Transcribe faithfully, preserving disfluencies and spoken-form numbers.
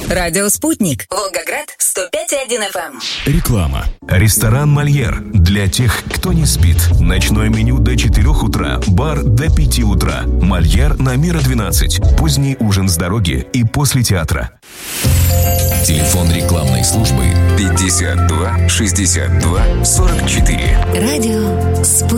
Радио «Спутник». Волгоград, сто пять и один эф эм. Реклама. Ресторан «Мольер» для тех, кто не спит. Ночное меню до четырёх утра, бар до пяти утра. «Мольер» на Мира двенадцать. Поздний ужин с дороги и после театра. Телефон рекламной службы пятьдесят два шестьдесят два сорок четыре. Радио «Спутник».